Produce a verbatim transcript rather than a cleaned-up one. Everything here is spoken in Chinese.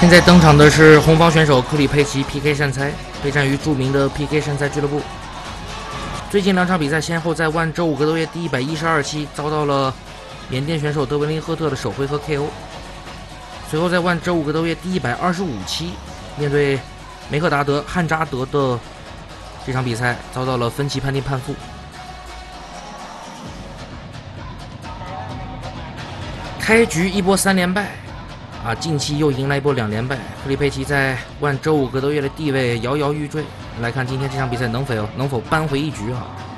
现在登场的是红方选手克里佩奇 P K 善猜，备战于著名的 P K 善猜俱乐部。最近两场比赛先后在万周五格斗月第一百一十二期遭到了缅甸选手德文林赫特的首回合 K O， 随后在万周五格斗月第一百二十五期面对梅赫达德汉扎德的这场比赛遭到了分歧判定判负。开局一波三连败啊，近期又迎来一波两连败，克里佩奇在万周五格斗月的地位摇摇欲坠。来看今天这场比赛能否能否扳回一局啊？